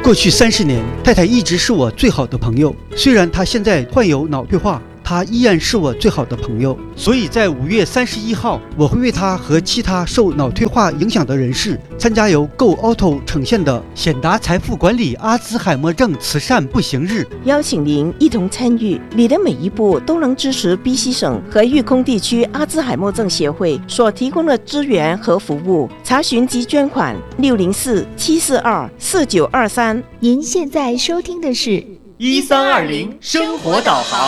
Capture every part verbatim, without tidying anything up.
过去三十年，太太一直是我最好的朋友，虽然她现在患有脑退化，他依然是我最好的朋友，所以在五月三十一号，我会为他和其他受脑退化影响的人士参加由 Go Auto 呈现的显达财富管理阿兹海默症慈善步行日， 邀请您一同参与，你的每一步都能支持 B C 省和育空地区阿兹海默症协会所提供的资源和服务。查询及捐款六零四七四二四九二三。 您现在收听的是一三二零生活导航。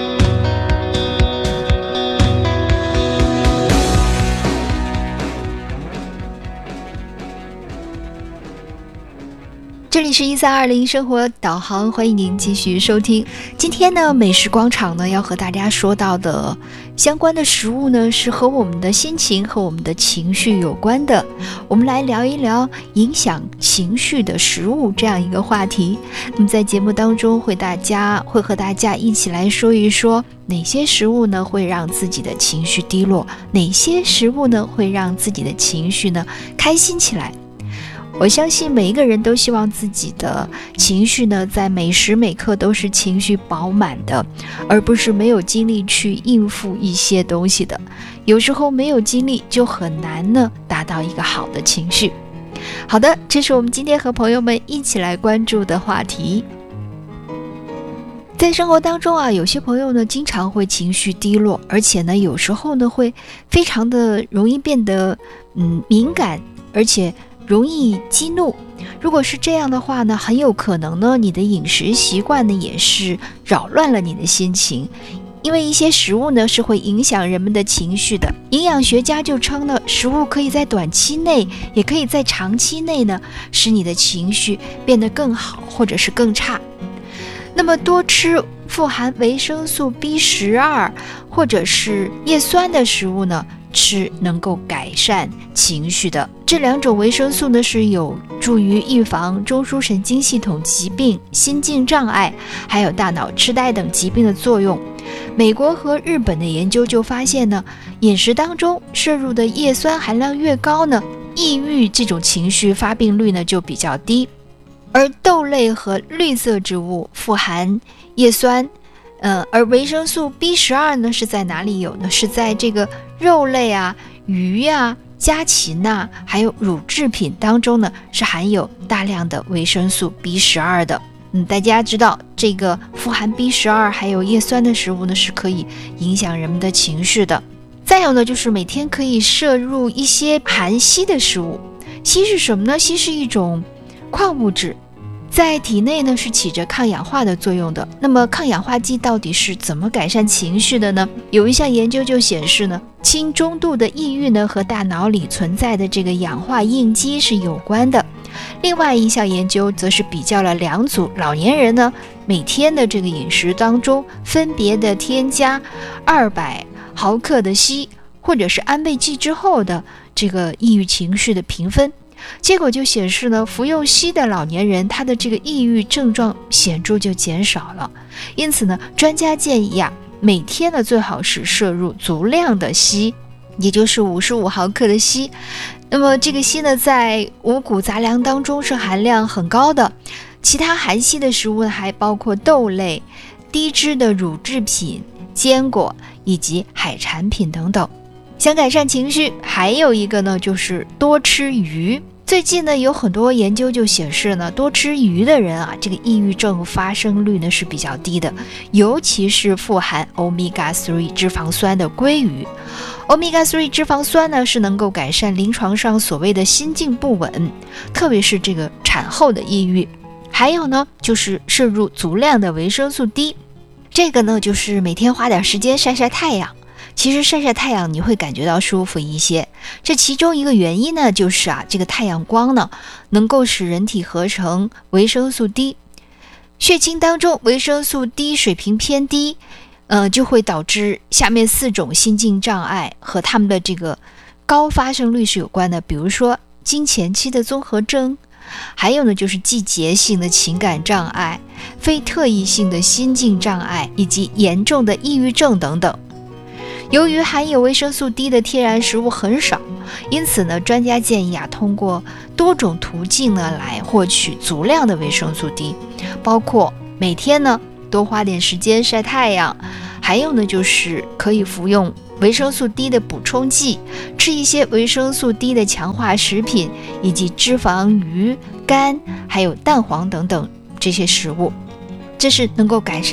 这里是一三二零生活导航，欢迎您继续收听。今天呢，美食广场呢要和大家说到的相关的食物呢，是和我们的心情和我们的情绪有关的。我们来聊一聊影响情绪的食物这样一个话题。那么在节目当中会大家会和大家一起来说一说哪些食物呢会让自己的情绪低落，哪些食物呢会让自己的情绪呢开心起来。我相信每一个人都希望自己的情绪呢，在每时每刻都是情绪饱满的，而不是没有精力去应付一些东西的。有时候没有精力就很难呢，达到一个好的情绪。好的，这是我们今天和朋友们一起来关注的话题。在生活当中啊，有些朋友呢，经常会情绪低落，而且呢，有时候呢，会非常的容易变得嗯敏感，而且容易激怒。如果是这样的话呢，很有可能呢，你的饮食习惯呢也是扰乱了你的心情，因为一些食物呢是会影响人们的情绪的。营养学家就称呢，食物可以在短期内，也可以在长期内呢，使你的情绪变得更好，或者是更差。那么多吃富含维生素 B 十二 或者是叶酸的食物呢，是能够改善情绪的。这两种维生素呢，是有助于预防中枢神经系统疾病、心境障碍，还有大脑痴呆等疾病的作用。美国和日本的研究就发现呢，饮食当中摄入的叶酸含量越高呢，抑郁这种情绪发病率呢就比较低。而豆类和绿色植物富含叶酸，呃，而维生素 B 十二 呢是在哪里有呢？是在这个肉类啊、鱼啊、家禽啊，还有乳制品当中呢，是含有大量的维生素 B 十二 的。嗯，大家知道这个富含 B 十二 还有叶酸的食物呢，是可以影响人们的情绪的。再有呢，就是每天可以摄入一些含硒的食物。硒是什么呢？硒是一种矿物质，在体内呢是起着抗氧化的作用的。那么抗氧化剂到底是怎么改善情绪的呢？有一项研究就显示呢，轻中度的抑郁呢和大脑里存在的这个氧化应激是有关的。另外一项研究则是比较了两组老年人呢每天的这个饮食当中分别的添加二百毫克的硒或者是安慰剂之后的这个抑郁情绪的评分。结果就显示呢，服用硒的老年人，他的这个抑郁症状显著就减少了。因此呢，专家建议啊，每天呢最好是摄入足量的硒，也就是五十五毫克的硒。那么这个硒呢，在五谷杂粮当中是含量很高的。其他含硒的食物呢，还包括豆类、低脂的乳制品、坚果以及海产品等等。想改善情绪，还有一个呢，就是多吃鱼。最近呢，有很多研究就显示呢，多吃鱼的人啊，这个抑郁症发生率呢是比较低的，尤其是富含 欧米伽三 脂肪酸的鲑鱼。欧米伽三 脂肪酸呢是能够改善临床上所谓的心境不稳，特别是这个产后的抑郁。还有呢，就是摄入足量的维生素 D， 这个呢就是每天花点时间晒晒太阳。其实晒晒太阳你会感觉到舒服一些，这其中一个原因呢，就是啊，这个太阳光呢，能够使人体合成维生素 D， 血清当中维生素 D 水平偏低，呃，就会导致下面四种心境障碍和他们的这个高发生率是有关的，比如说经前期的综合征，还有呢就是季节性的情感障碍、非特异性的心境障碍以及严重的抑郁症等等。 由于含有维生素 D 的天然食物很少，因此呢，专家建议啊，通过多种途径呢来获取足量的维生素 D， 包括每天呢多花点时间晒太阳，还有呢就是可以服用维生素 D 的补充剂，吃一些维生素 D 的强化食品，以及脂肪、鱼、肝还有蛋黄等等这些食物，这是能够改善